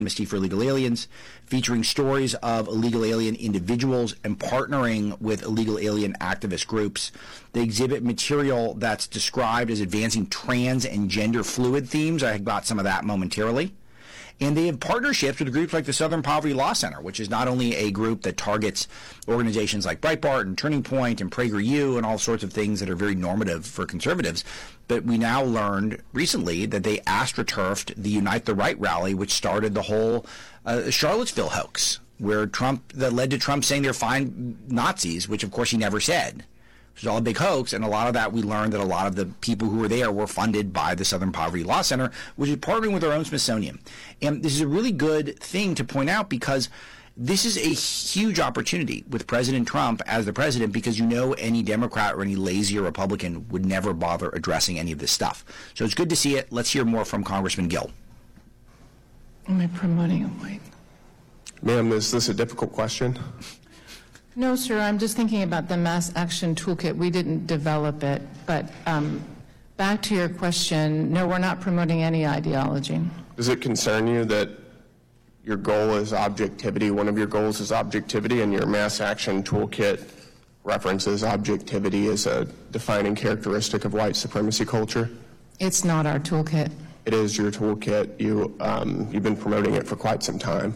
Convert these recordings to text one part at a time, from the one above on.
Amnesty for Illegal Aliens, featuring stories of illegal alien individuals and partnering with illegal alien activist groups. They exhibit material that's described as advancing trans and gender fluid themes. I got some of that momentarily. And they have partnerships with groups like the Southern Poverty Law Center, which is not only a group that targets organizations like Breitbart and Turning Point and PragerU and all sorts of things that are very normative for conservatives, but we now learned recently that they astroturfed the Unite the Right rally, which started the whole Charlottesville hoax, that led to Trump saying they're fine Nazis, which of course he never said. It was all a big hoax, and a lot of that we learned that a lot of the people who were there were funded by the Southern Poverty Law Center, which is partnering with our own Smithsonian. And this is a really good thing to point out because this is a huge opportunity with President Trump as the president, because any Democrat or any lazier Republican would never bother addressing any of this stuff. So it's good to see it. Let's hear more from Congressman Gill. Am I promoting a white? Ma'am, is this a difficult question? No, sir. I'm just thinking about the mass action toolkit. We didn't develop it. But back to your question, no, we're not promoting any ideology. Does it concern you that your goal is objectivity, one of your goals is objectivity, and your mass action toolkit references objectivity as a defining characteristic of white supremacy culture? It's not our toolkit. It is your toolkit. You've been promoting it for quite some time.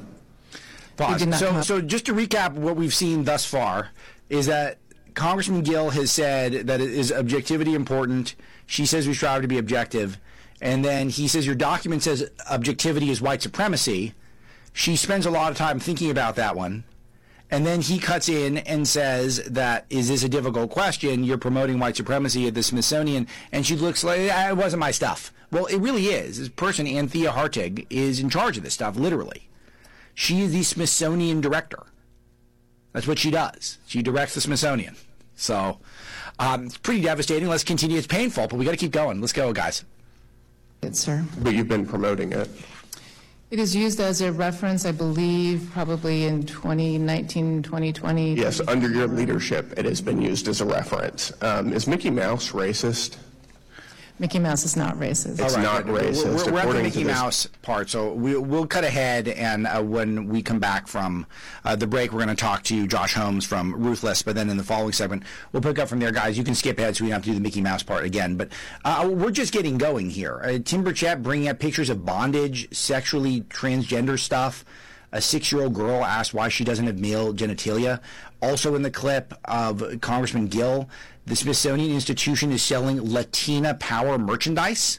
So just to recap what we've seen thus far is that Congressman Gill has said that is objectivity important. She says we strive to be objective. And then he says your document says objectivity is white supremacy. She spends a lot of time thinking about that one. And then he cuts in and says that, is this a difficult question? You're promoting white supremacy at the Smithsonian. And she looks like, it wasn't my stuff. Well, it really is. This person, Anthea Hartig, is in charge of this stuff, literally. She is the Smithsonian director. That's what she does. She directs the Smithsonian. So it's pretty devastating. Let's continue. It's painful, but we got to keep going. Let's go, guys. Yes, sir. But you've been promoting it. It is used as a reference, I believe, probably in 2019, 2020. Yes, under your leadership, it has been used as a reference. Is Mickey Mouse racist? Mickey Mouse is not racist. It's not racist. We're at the Mickey Mouse part, so we'll cut ahead, and when we come back from the break, we're going to talk to Josh Holmes from Ruthless, but then in the following segment, we'll pick up from there, guys. You can skip ahead so we don't have to do the Mickey Mouse part again, but we're just getting going here. Tim Burchett bringing up pictures of bondage, sexually transgender stuff. A 6-year-old girl asked why she doesn't have male genitalia. Also in the clip of Congressman Gill, the Smithsonian Institution is selling Latina power merchandise.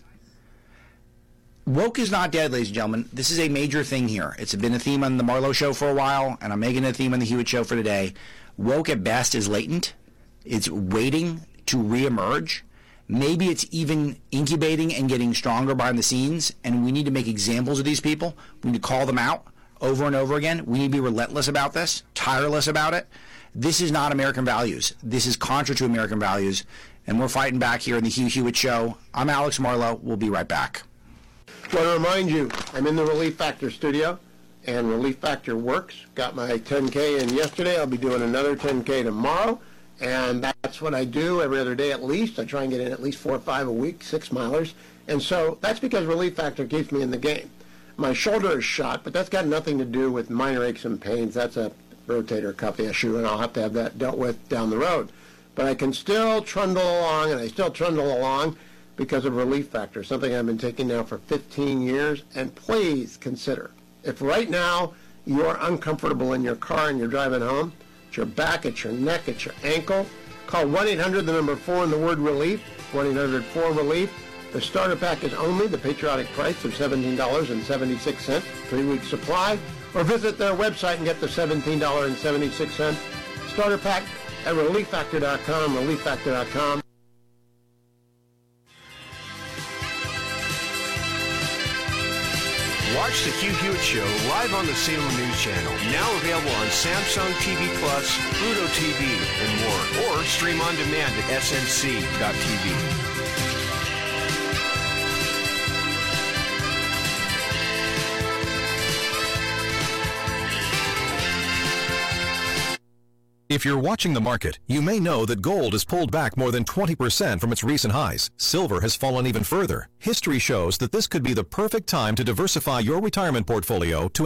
Woke is not dead, ladies and gentlemen. This is a major thing here. It's been a theme on the Marlowe Show for a while, and I'm making it a theme on the Hewitt Show for today. Woke at best is latent. It's waiting to reemerge. Maybe it's even incubating and getting stronger behind the scenes, and we need to make examples of these people. We need to call them out over and over again. We need to be relentless about this, tireless about it. This is not American values. This is contra to American values, and we're fighting back here in the Hugh Hewitt Show. I'm Alex Marlowe. We'll be right back. I want to remind you, I'm in the Relief Factor studio, and Relief Factor works. Got my 10K in yesterday. I'll be doing another 10K tomorrow, and that's what I do every other day at least. I try and get in at least 4 or 5 a week, 6 milers, and so that's because Relief Factor keeps me in the game. My shoulder is shot, but that's got nothing to do with minor aches and pains. That's a rotator cuff issue, and I'll have to have that dealt with down the road. But I can still trundle along, and I still trundle along because of Relief Factor, something I've been taking now for 15 years. And please consider, if right now you're uncomfortable in your car and you're driving home, it's your back, it's your neck, it's your ankle, call 1-800, the number 4 and the word relief, 1-800-4-RELIEF. The starter pack is only the patriotic price of $17.76, 3-week supply, or visit their website and get the $17.76 starter pack at relieffactor.com, relieffactor.com. Watch the Hugh Hewitt Show live on the Salem News Channel. Now available on Samsung TV Plus, Pluto TV, and more. Or stream on demand at snc.tv. If you're watching the market, you may know that gold has pulled back more than 20% from its recent highs. Silver has fallen even further. History shows that this could be the perfect time to diversify your retirement portfolio to